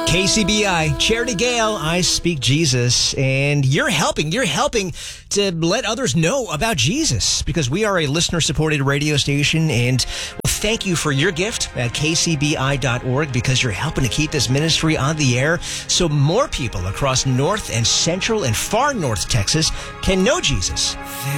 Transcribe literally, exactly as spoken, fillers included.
K C B I, Charity Gale, I Speak Jesus, and you're helping, you're helping to let others know about Jesus, because we are a listener-supported radio station, and thank you for your gift at k c b i dot org, because you're helping to keep this ministry on the air so more people across North and Central and far North Texas can know Jesus.